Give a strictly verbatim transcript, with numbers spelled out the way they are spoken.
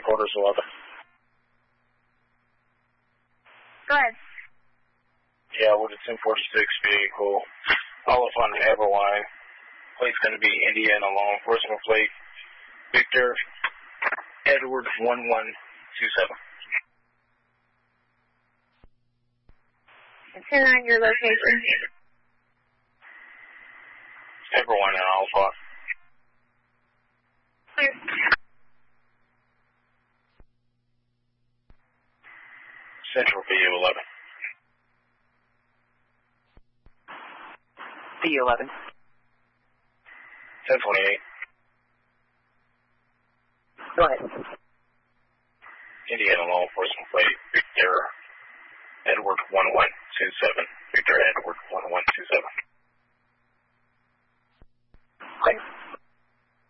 quarters eleven. Go ahead. Yeah, with a ten forty-six vehicle. All up on the Everline. Plate's going to be Indiana law enforcement plate. Victor Edward one one two seven. And ten nine, your location. Everline and Alpha. Clear. Central B U eleven. B U eleven. ten twenty-eight. Go ahead. Indiana law enforcement plate. Victor Edward one one two seven. Victor Edward one one two seven. Clear.